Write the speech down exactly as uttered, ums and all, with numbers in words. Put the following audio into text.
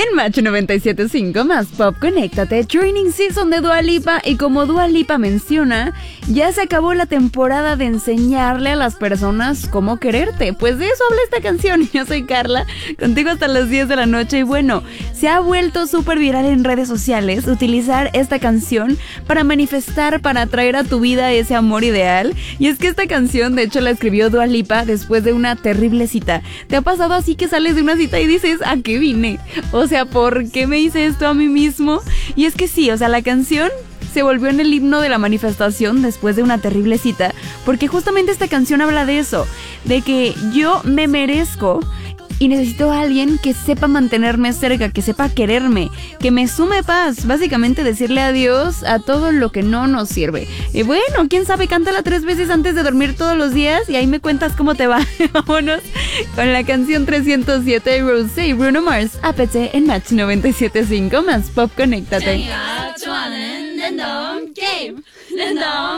En Match noventa y siete punto cinco más Pop, conéctate. Training Season de Dua Lipa. Y como Dua Lipa menciona, ya se acabó la temporada de enseñarle a las personas cómo quererte. Pues de eso habla esta canción. Yo soy Carla, contigo hasta las diez de la noche. Y bueno, se ha vuelto súper viral en redes sociales utilizar esta canción para manifestar, para atraer a tu vida ese amor ideal. Y es que esta canción, de hecho, la escribió Dua Lipa después de una terrible cita. ¿Te ha pasado así que sales de una cita y dices, ¿a qué vine? O sea, ¿por qué me hice esto a mí mismo? Y es que sí, o sea, la canción se volvió en el himno de la manifestación después de una terrible cita, porque justamente esta canción habla de eso, de que yo me merezco y necesito a alguien que sepa mantenerme cerca, que sepa quererme, que me sume paz. Básicamente decirle adiós a todo lo que no nos sirve. Y bueno, quién sabe, cántala tres veces antes de dormir todos los días y ahí me cuentas cómo te va. Vámonos con la canción trescientos siete de Rosé y Bruno Mars. Ápete en Match noventa y siete punto cinco más Pop, conéctate.